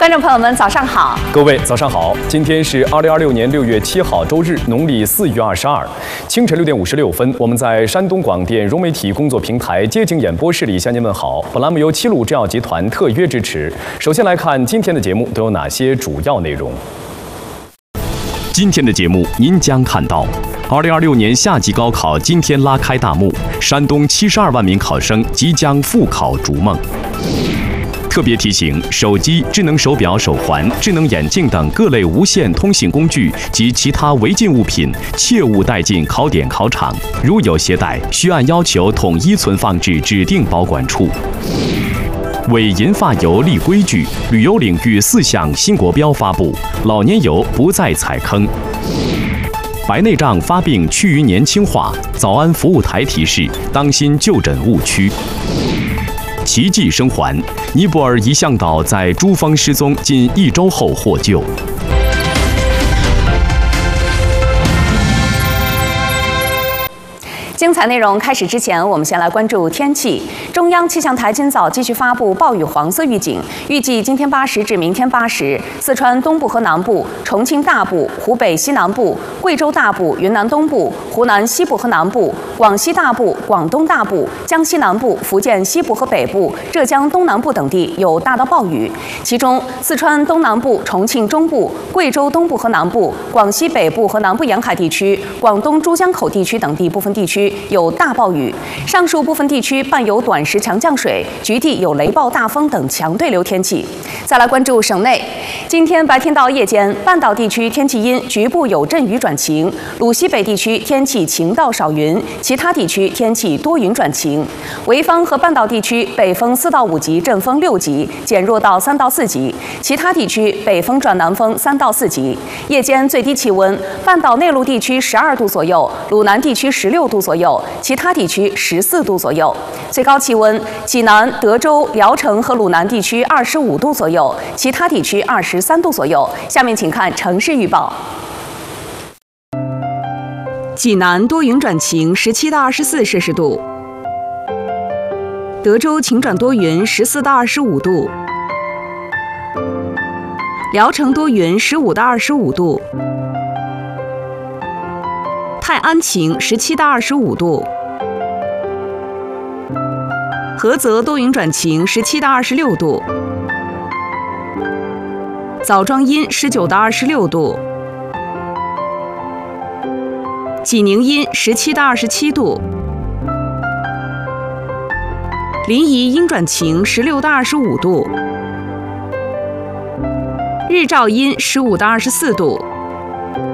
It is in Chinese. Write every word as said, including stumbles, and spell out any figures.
观众朋友们，早上好！ 各位早上好！今天是二零二六年六月七号，周日，农历四月二十二，清晨六点五十六分，我们在山东广电融媒体工作平台街景演播室里向您问好。本栏目由七路制药集团特约支持。首先来看今天的节目都有哪些主要内容。 今天的节目您将看到，二零二六年夏季高考今天拉开大幕，山东七十二万名考生即将复考逐梦。特别提醒：手机、智能手表、手环、智能眼镜等各类无线通信工具及其他违禁物品，切勿带进考点考场。如有携带，需按要求统一存放至指定保管处。为银发游立规矩，旅游领域四项新国标发布，老年游不再踩坑。白内障发病趋于年轻化，早安服务台提示当心就诊误区。奇迹生还，尼泊尔一向导在珠峰失踪近一周后获救。 精彩内容开始之前，我们先来关注天气。中央气象台今早继续发布暴雨黄色预警，预计今天八时至明天八时，四川东部和南部、重庆大部、湖北西南部、贵州大部、云南东部、湖南西部和南部、广西大部、广东大部、江西南部、福建西部和北部、浙江东南部等地有大到暴雨。其中，四川东南部、重庆中部、贵州东部和南部、广西北部和南部沿海地区、广东珠江口地区等地部分地区有大暴雨，上述部分地区伴有短时强降水，局地有雷暴大风等强对流天气。再来关注省内，今天白天到夜间，半岛地区天气阴，局部有阵雨转晴；鲁西北地区天气晴到少云，其他地区天气多云转晴。潍坊和半岛地区北风四到五级，阵风六级，减弱到三到四级；其他地区北风转南风三到四级。夜间最低气温，半岛内陆地区十二度左右，鲁南地区十六度左右。其他地区十四度左右，最高气温，济南、德州、聊城和鲁南地区二十五度左右，其他地区二十三度左右。下面请看城市预报。济南多云转晴，十七到二十四摄氏度；德州晴转多云，十四到二十五度；聊城多云，十五到二十五度。泰安晴，十七到二十五度；菏泽多云转晴，十七到二十六度；枣庄阴，十九到二十六度；济宁阴，十七到二十七度；临沂阴转晴，十六到二十五度；日照阴，十五到二十四度；